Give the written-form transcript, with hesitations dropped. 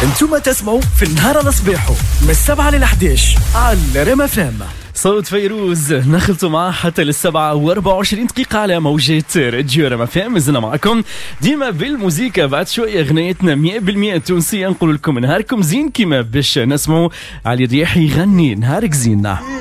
انتم تسمعوا في النهار الصباحو من 7 ل 11 على ريم اف ام. صوت فيروز نخلطوا معاه حتى لل7:24 على موجات راديو ريم اف ام. زلنا معكم ديما بالموسيقى. بعد شويه اغنيتنا 100% تونسيه نقول لكم نهاركم زين كيما باش نسمعوا علي رياح يغني نهارك زين.